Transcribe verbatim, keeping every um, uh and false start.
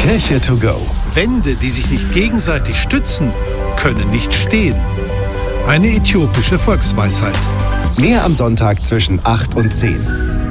Kirche to go. Wände, die sich nicht gegenseitig stützen, können nicht stehen. Eine äthiopische Volksweisheit. Mehr am Sonntag zwischen acht und zehn.